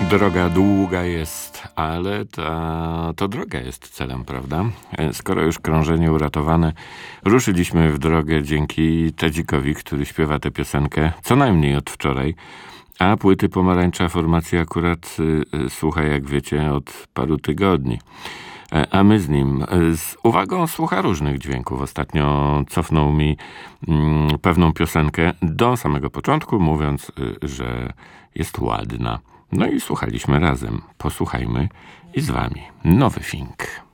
Droga długa jest, ale to droga jest celem, prawda? Skoro już krążenie uratowane, ruszyliśmy w drogę dzięki Tadzikowi, który śpiewa tę piosenkę co najmniej od wczoraj, a płyty Pomarańcza Formacja akurat słucha, jak wiecie, od paru tygodni. A my z nim z uwagą słucha różnych dźwięków. Ostatnio cofnął mi pewną piosenkę do samego początku, mówiąc, że jest ładna. No i słuchaliśmy razem. Posłuchajmy i z wami Nowy Fink.